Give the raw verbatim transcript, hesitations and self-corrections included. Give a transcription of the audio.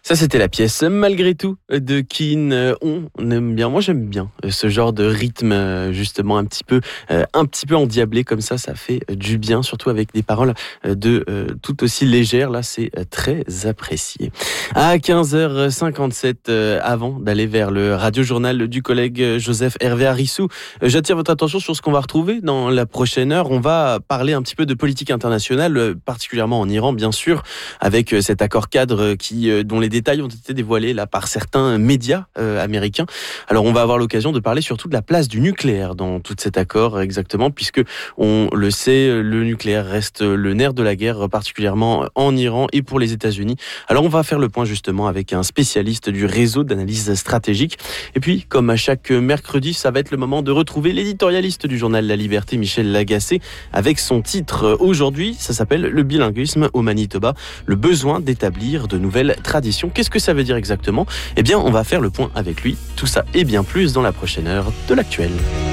Ça, c'était la pièce Malgré tout de Keane. On aime bien, moi j'aime bien ce genre de rythme, justement un petit peu, un petit peu endiablé comme ça, ça fait du bien, surtout avec des paroles de tout aussi légères. Là, c'est très apprécié. À quinze heures cinquante-sept, avant d'aller vers le radio-journal du collègue Joseph Hervé Arissou, j'attire votre attention sur ce qu'on va retrouver dans la prochaine heure. On va parler un petit peu de politique internationale, particulièrement en Iran, bien sûr, avec cet accord cadre qui, dont les détails ont été dévoilés là par certains médias euh, américains. Alors on va avoir l'occasion de parler surtout de la place du nucléaire dans tout cet accord, exactement, puisque on le sait, le nucléaire reste le nerf de la guerre, particulièrement en Iran et pour les États-Unis. Alors on va faire le point justement avec un spécialiste du réseau d'analyse stratégique. Et puis, comme à chaque mercredi, ça va être le moment de retrouver l'éditorialiste du journal La Liberté, Michel Lagacé, avec son titre aujourd'hui, ça s'appelle Le bilinguisme au Manitoba, le besoin d'établir de nouvelles traditions. Qu'est-ce que ça veut dire exactement ? Eh bien, on va faire le point avec lui. Tout ça et bien plus dans la prochaine heure de l'actuel.